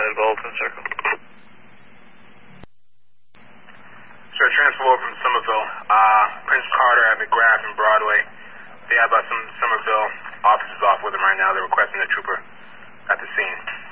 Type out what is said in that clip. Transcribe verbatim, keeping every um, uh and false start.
in Bolton Circle. Sir, transfer over from Somerville. Uh, Prince Carter at McGrath and Broadway. They have uh, some Somerville officers off with them right now. They're requesting a trooper at the scene.